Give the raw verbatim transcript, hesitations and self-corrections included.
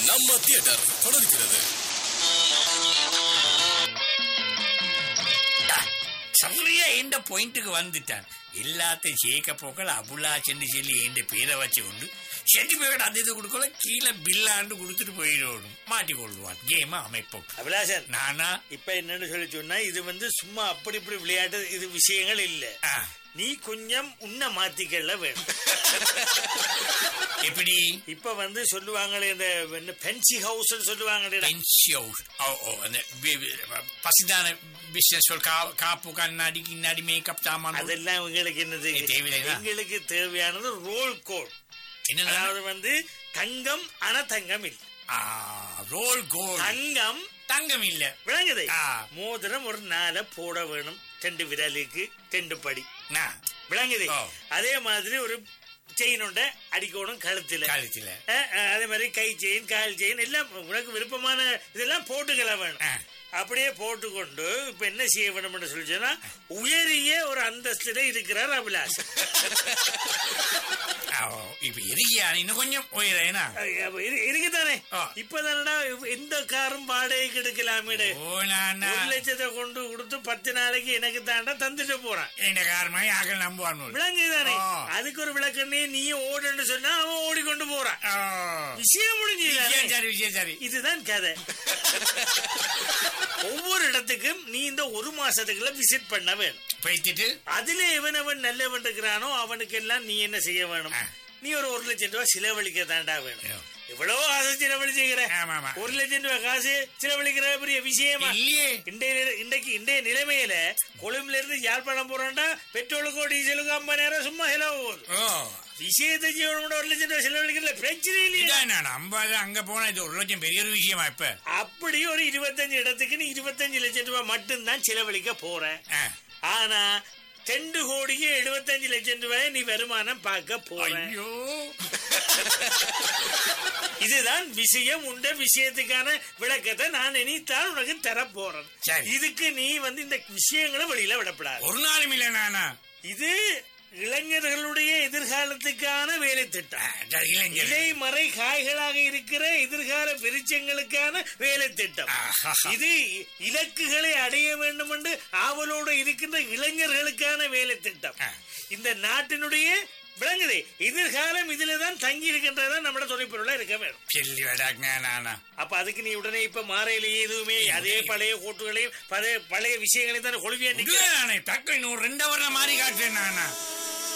நம்ம தியேட்டர் தொடர்கிறது. சரியா எந்த பாயிண்ட்டுக்கு வந்துட்டான். எல்லாத்தையும் சேர்க்க போக்கள் அபுலா சென்று சொல்லி எந்த பேரை வச்சு கொண்டு சர்டிபிகேட் அது இது கொடுக்கல கீழே பில்லாண்டு கொடுத்துட்டு போயிடணும். மாட்டி கொள்ளுவான் கேமா அமைப்போம். அபிலாஷன் நானா இப்ப என்னன்னு சொல்லி சொன்னா இது வந்து சும்மா அப்படி இப்படி விளையாட்டு இது விஷயங்கள் இல்ல. நீ கொஞ்சம் உன்னை மாத்திக்கல வேணும். எப்படி இப்ப வந்து சொல்லுவாங்களே இந்த பென்சி ஹவுஸ் சொல்லுவாங்க. பசிதான பிசினஸ் காப்பு கண்ணாடி கிண்ணாடி மேக்கப் சாமான் அதெல்லாம் உங்களுக்கு என்னது தேவையில்லை. எங்களுக்கு தேவையானது ரோல் கோட். அதாவது வந்து தங்கம் ஆனா தங்கம் இல்ல. ரோல் கோல் தங்கம் தங்கம் இல்ல விளங்குது. மோதிரம் ஒரு நாளை போட வேணும். ரெண்டு விரலுக்கு ரெண்டு படி விளங்குது. அதே மாதிரி ஒரு செயின் உண்ட அடிக்கணும் கழுத்துல கழுத்துல. அதே மாதிரி கை செயின் கால் செயின் எல்லாம் உனக்கு விருப்பமான இதெல்லாம் போட்டுக்கல வேணும். அப்படியே போட்டுக்கொண்டு இப்ப என்ன செய்ய வேண்டும் சொல்லி சொன்னா உயரிய ஒரு அந்தஸ்துல இருக்கிறார் அபிலாஷ். இப்ப இருக்கியா இன்னும் கொஞ்சம் உயரேனா இருக்குதானே. இப்பதானடா எந்த காரும் வாடகைக்கு எடுக்கலாமே. ஒரு லட்சத்தை கொண்டு கொடுத்து பத்து நாளைக்கு எனக்கு தாண்டா தந்துட்டு போறான். இந்த காரணமாக ஆக்கள் நம்புவான் விளங்குதானே. அதுக்கு ஒரு விளக்கண்ணே நீயும் ஓடுன்னு சொன்னா அவன் ஓடிக்கொண்டு போறான். விஷயம் முடிஞ்சு. சரி விஷயம் சரி. இதுதான் கதை. ஒவ்வொரு இடத்துக்கும் நீ இந்த ஒரு மாசத்துக்குள்ள விசிட் பண்ண வேணும். போயிட்டு அதுல எவனவன் நல்லவன் இருக்கிறானோ அவனுக்கு எல்லாம் நீ என்ன செய்ய வேணும். நீ ஒரு ஒரு லட்சம் ரூபாய் செலவழிக்க தாண்டா வேணும். எவ்வளவு காசு செலவழிச்சுக்கிற. ஒரு லட்சம் ரூபாய் காசு செலவழிக்கிற பெரிய விஷயமா இன்றைக்கு இன்றைய நிலைமையில கொழும்புல இருந்து யாழ்ப்பாணம் போறோம்டா பெட்ரோலுக்கோ டீசலுக்கோ ஐம்பது நேரம் சும்மா செலவு போகுது. விஷயத்தை ஜீவனோட ஒரு லட்சம் ரூபாய் செலவழிக்கிறதுல பிரச்சனை இல்லையா. ஐம்பது அங்க போனா இது ஒரு லட்சம் பெரிய ஒரு விஷயமா. இப்ப அப்படி ஒரு இருபத்தஞ்சு இடத்துக்கு நீ இருபத்தஞ்சு லட்சம் ரூபாய் மட்டும்தான் செலவழிக்க போற. ஆனா ரெண்டு கோடிக்கு எழுபத்தஞ்சு லட்சம் ரூபாய் நீ வருமானம் பார்க்க போற. இதுதான் விஷயம். உண்ட விஷயத்துக்கான விளக்கத்தை நான் நினைத்தான் உனக்கு தர போறேன். இதுக்கு நீ வந்து இந்த விஷயங்களை வெளியில விடப்படாது ஒரு நாளும் இல்ல. நானா இது இளைஞர்களுடைய எதிர்காலத்துக்கான வேலை திட்டம். இலை மறை காய்களாக இருக்கிற எதிர்கால விருட்சங்களுக்கான வேலை திட்டம். இது இலக்குகளை அடைய வேண்டும் என்று ஆவலோடு இருக்கின்ற இளைஞர்களுக்கான வேலை திட்டம். இந்த நாட்டினுடைய விளங்குது எதிர்காலம் இதுலதான் தங்கி இருக்கின்றதான் நம்மளோட துணைப்பொருளா இருக்க வேணும். அப்ப அதுக்கு நீ உடனே இப்ப மாறையிலேயே எதுவுமே அதே பழைய கோட்டுகளையும் பழைய பழைய விஷயங்களையும் தானே கொள்வியா. டக்கு இன்னும் ரெண்டு வருடம் மாறி காட்டுறேன் நானா.